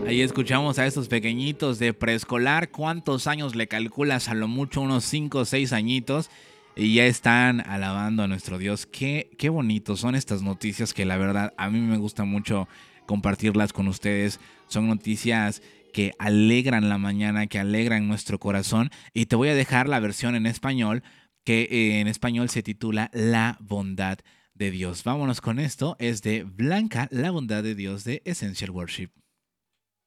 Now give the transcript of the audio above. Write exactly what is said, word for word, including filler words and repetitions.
Ahí escuchamos a estos pequeñitos de preescolar. ¿Cuántos años le calculas? A lo mucho unos cinco o seis añitos. Y ya están alabando a nuestro Dios. Qué, qué bonitos son estas noticias que la verdad a mí me gusta mucho compartirlas con ustedes. Son noticias que alegran la mañana, que alegran nuestro corazón. Y te voy a dejar la versión en español, que eh, en español se titula La bondad de Dios. Vámonos con esto. Es de Blanca, La bondad de Dios de Essential Worship.